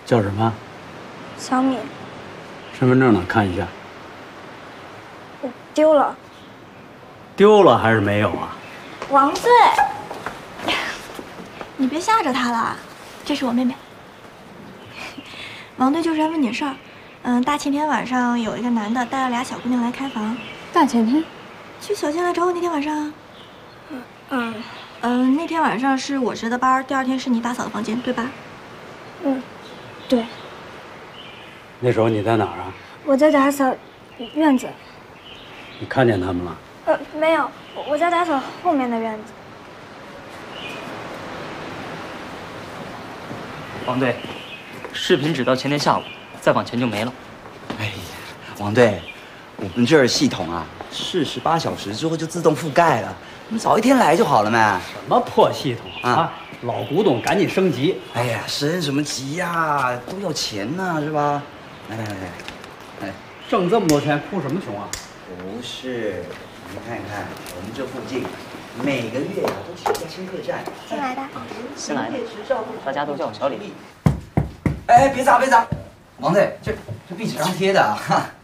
叫什么？ 小米。 身份证呢？看一下。 丢了。 丢了还是没有啊？ 王醉， 你别吓着她了，这是我妹妹。王队就是来问你事儿。大前天晚上有一个男的带了俩小姑娘来开房。 大前天？ 去小县来找我那天晚上。那天晚上是我值的班，第二天是你打扫的房间，对吧？ 对。 那时候你在哪儿啊？ 我在打扫院子。 你看见他们了？ 没有，我在打扫后面的院子。 王队，视频只到前天下午，再往前就没了。 哎呀，王队，我们这儿系统啊，48小时之后就自动覆盖了，你早一天来就好了嘛。 什么破系统啊！老古董，赶紧升级！ 哎呀，升什么级呀？都要钱呢，是吧？来， 挣这么多钱，哭什么穷啊？ 不是，您看看我们这附近，每个月呀都起一家新客栈。 新来的。 新来的，大家都叫我小李。 哎，别砸！王队，这壁纸上贴的啊。